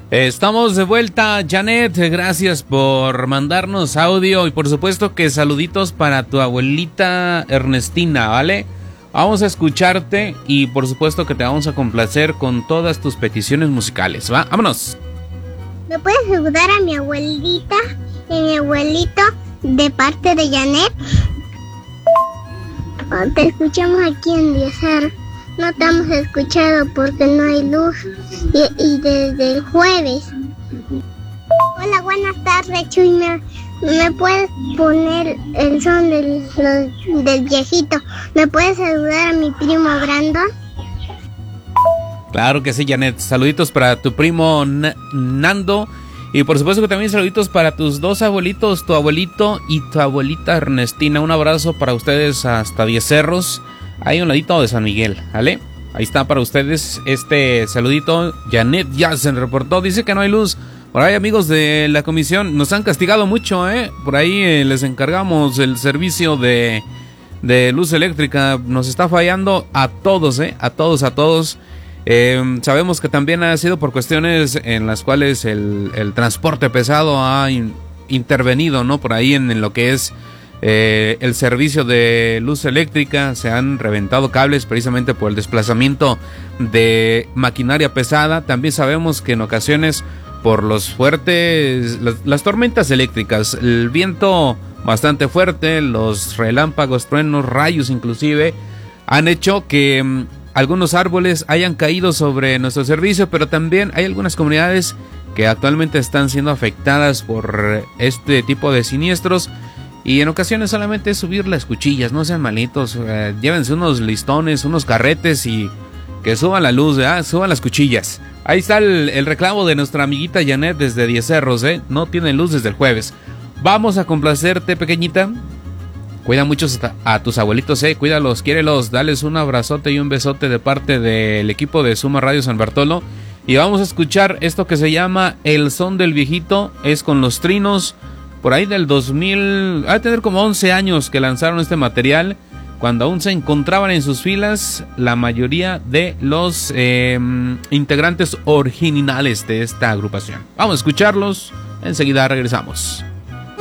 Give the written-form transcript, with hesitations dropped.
Estamos de vuelta, Janet, gracias por mandarnos audio y por supuesto que saluditos para tu abuelita Ernestina, ¿vale? Vamos a escucharte y por supuesto que te vamos a complacer con todas tus peticiones musicales, ¿va? ¡Vámonos! ¿Me puedes saludar a mi abuelita y mi abuelito de parte de Janet? Te escuchamos aquí en Diecer. No te hemos escuchado porque no hay luz y desde el jueves. Hola, buenas tardes, Chuy. ¿Me puedes poner el son del viejito? ¿Me puedes saludar a mi primo Brandon? Claro que sí, Janet. Saluditos para tu primo Nando. Y por supuesto que también saluditos para tus dos abuelitos, tu abuelito y tu abuelita Ernestina. Un abrazo para ustedes hasta Diez Cerros, ahí a un ladito de San Miguel, ¿vale? Ahí está para ustedes este saludito. Janet ya se reportó, dice que no hay luz. Por ahí, amigos de la comisión, nos han castigado mucho, ¿eh? Por ahí les encargamos el servicio de luz eléctrica. Nos está fallando a todos, ¿eh? A todos. Sabemos que también ha sido por cuestiones en las cuales el transporte pesado ha intervenido, ¿no? Por ahí en lo que es el servicio de luz eléctrica. Se han reventado cables precisamente por el desplazamiento de maquinaria pesada. También sabemos que en ocasiones por los fuertes, las tormentas eléctricas, el viento bastante fuerte, los relámpagos, truenos, rayos inclusive, han hecho que algunos árboles hayan caído sobre nuestro servicio, pero también hay algunas comunidades que actualmente están siendo afectadas por este tipo de siniestros. Y en ocasiones solamente es subir las cuchillas, no sean malitos, llévense unos listones, unos carretes y que suban la luz, suban las cuchillas. Ahí está el reclamo de nuestra amiguita Janet desde Diez Cerros, no tiene luz desde el jueves. Vamos a complacerte, pequeñita. Cuida mucho a tus abuelitos, cuídalos, quiérelos, dales un abrazote y un besote de parte del equipo de Suma Radio San Bartolo. Y vamos a escuchar esto que se llama El Son del Viejito, es con Los Trinos. Por ahí del 2000, ha de tener como 11 años que lanzaron este material, cuando aún se encontraban en sus filas la mayoría de los integrantes originales de esta agrupación. Vamos a escucharlos, enseguida regresamos.